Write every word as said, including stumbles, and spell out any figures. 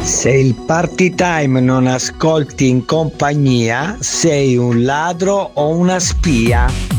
Se il party time non ascolti in compagnia, sei un ladro o una spia.